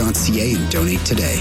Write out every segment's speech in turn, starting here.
robocenter.ca and donate today.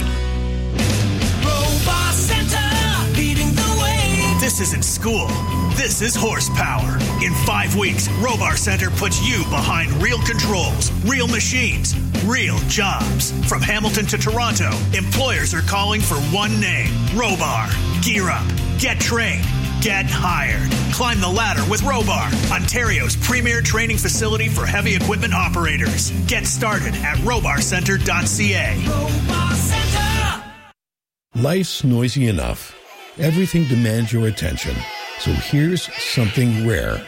Robot Center, leading the way. This isn't school. This is horsepower. In 5 weeks, Robar Center puts you behind real controls, real machines, real jobs. From Hamilton to Toronto, employers are calling for one name, Robar. Gear up, get trained, get hired. Climb the ladder with Robar, Ontario's premier training facility for heavy equipment operators. Get started at robarcenter.ca. Robar Center! Life's noisy enough. Everything demands your attention. So here's something rare.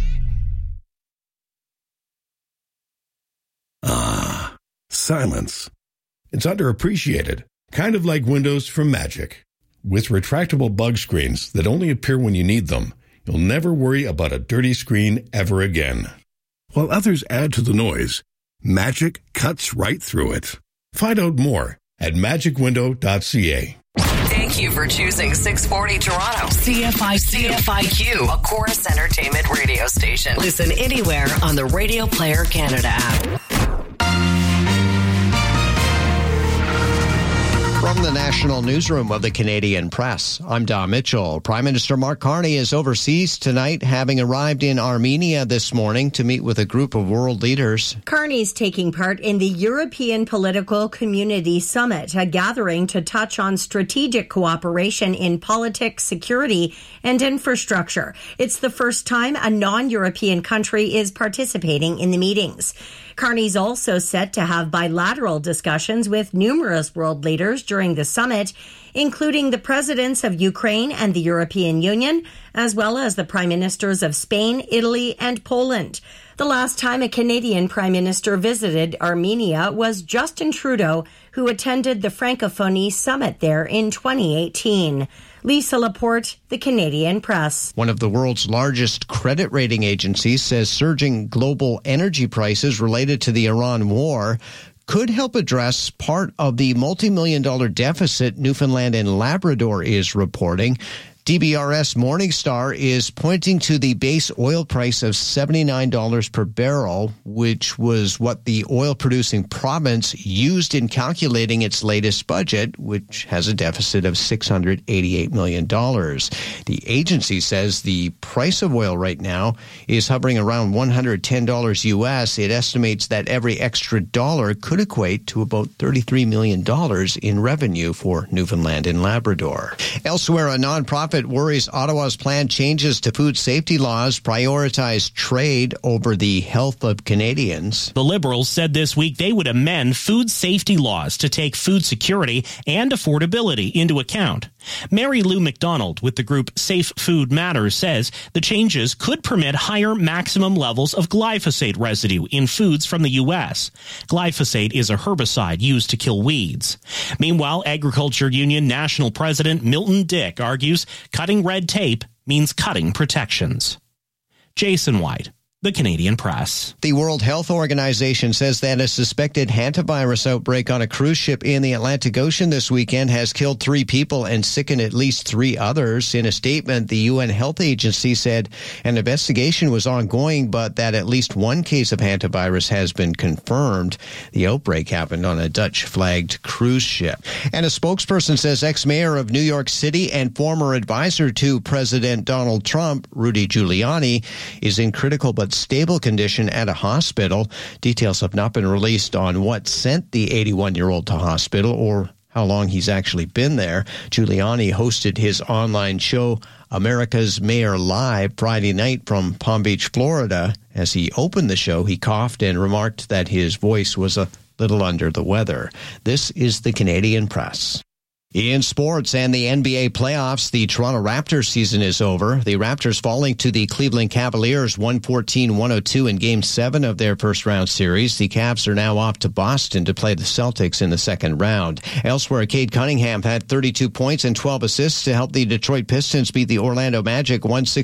Silence. It's underappreciated, kind of like windows from Magic. With retractable bug screens that only appear when you need them, you'll never worry about a dirty screen ever again. While others add to the noise, Magic cuts right through it. Find out more at magicwindow.ca. Thank you for choosing 640 Toronto. CFIQ, a Chorus Entertainment radio station. Listen anywhere on the Radio Player Canada app. From the National Newsroom of the Canadian Press, I'm Don Mitchell. Prime Minister Mark Carney is overseas tonight, having arrived in Armenia this morning to meet with a group of world leaders. Carney's taking part in the European Political Community Summit, a gathering to touch on strategic cooperation in politics, security, and infrastructure. It's the first time a non-European country is participating in the meetings. Carney's also set to have bilateral discussions with numerous world leaders during the summit, including the presidents of Ukraine and the European Union, as well as the prime ministers of Spain, Italy, and Poland. The last time a Canadian prime minister visited Armenia was Justin Trudeau, who attended the Francophonie summit there in 2018. Lisa Laporte, the Canadian Press. One of the world's largest credit rating agencies says surging global energy prices related to the Iran war could help address part of the multi-million-dollar deficit Newfoundland and Labrador is reporting. DBRS Morningstar is pointing to the base oil price of $79 per barrel, which was what the oil-producing province used in calculating its latest budget, which has a deficit of $688 million. The agency says the price of oil right now is hovering around $110 U.S. It estimates that every extra dollar could equate to about $33 million in revenue for Newfoundland and Labrador. Elsewhere, a nonprofit worries Ottawa's planned changes to food safety laws prioritize trade over the health of Canadians. The Liberals said this week they would amend food safety laws to take food security and affordability into account. Mary Lou McDonald with the group Safe Food Matters says the changes could permit higher maximum levels of glyphosate residue in foods from the U.S. Glyphosate is a herbicide used to kill weeds. Meanwhile, Agriculture Union National President Milton Dick argues cutting red tape means cutting protections. Jason White, the Canadian Press. The World Health Organization says that a suspected hantavirus outbreak on a cruise ship in the Atlantic Ocean this weekend has killed 3 people and sickened at least 3 others. In a statement, the UN Health Agency said an investigation was ongoing, but that at least 1 case of hantavirus has been confirmed. The outbreak happened on a Dutch-flagged cruise ship. And a spokesperson says ex-mayor of New York City and former advisor to President Donald Trump, Rudy Giuliani, is in critical but stable condition at a hospital. Details have not been released on what sent the 81-year-old to hospital or how long he's actually been there. Giuliani hosted his online show, America's Mayor Live, Friday night from Palm Beach, Florida. As he opened the show, he coughed and remarked that his voice was a little under the weather. This is the Canadian Press. In sports and the NBA playoffs, the Toronto Raptors season is over. The Raptors falling to the Cleveland Cavaliers 114-102 in Game 7 of their first-round series. The Cavs are now off to Boston to play the Celtics in the second round. Elsewhere, Cade Cunningham had 32 points and 12 assists to help the Detroit Pistons beat the Orlando Magic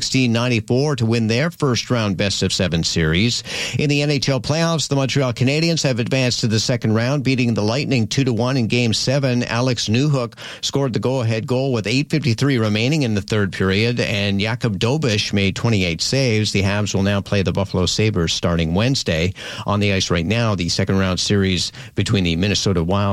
116-94 to win their first-round best-of-7 series. In the NHL playoffs, the Montreal Canadiens have advanced to the second round, beating the Lightning 2-1 in Game 7. Alex Newhook scored the go-ahead goal with 8:53 remaining in the third period, and Jakub Dobiš made 28 saves. The Habs will now play the Buffalo Sabres starting Wednesday. On the ice right now, the second-round series between the Minnesota Wild